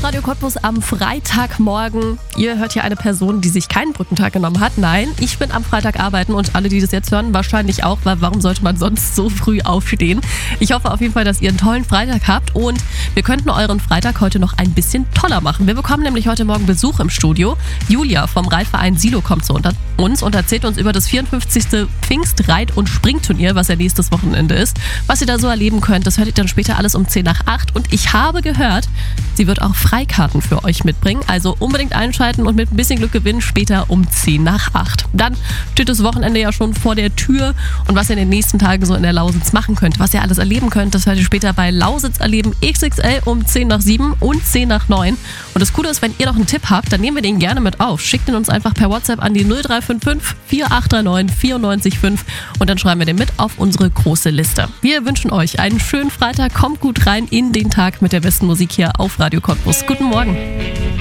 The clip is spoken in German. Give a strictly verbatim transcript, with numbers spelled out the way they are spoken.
Radio Cottbus am Freitagmorgen. Ihr hört hier eine Person, die sich keinen Brückentag genommen hat. Nein, ich bin am Freitag arbeiten und alle, die das jetzt hören, wahrscheinlich auch, weil warum sollte man sonst so früh aufstehen? Ich hoffe auf jeden Fall, dass ihr einen tollen Freitag habt und wir könnten euren Freitag heute noch ein bisschen toller machen. Wir bekommen nämlich heute Morgen Besuch im Studio. Julia vom Reitverein Silo kommt zu uns und erzählt uns über das vierundfünfzigste Pfingstreit- und Springturnier, was ja nächstes Wochenende ist. Was ihr da so erleben könnt, das hört ihr dann später alles um zehn nach acht. Und ich habe gehört, sie wird auch Freikarten für euch mitbringen. Also unbedingt einschalten und mit ein bisschen Glück gewinnen später um zehn nach acht. Dann steht das Wochenende ja schon vor der Tür. Und was ihr in den nächsten Tagen so in der Lausitz machen könnt, was ihr alles erleben könnt, das hört ihr später bei Lausitz erleben X X L um zehn nach sieben und zehn nach neun. Und das Coole ist, wenn ihr noch einen Tipp habt, dann nehmen wir den gerne mit auf. Schickt ihn uns einfach per WhatsApp an die null drei fünf fünf, vier acht drei neun, vier neun fünf und dann schreiben wir den mit auf unsere große Liste. Wir wünschen euch einen schönen Freitag. Kommt gut rein in den Tag mit der besten Musik hier auf Radio Cottbus. Guten Morgen.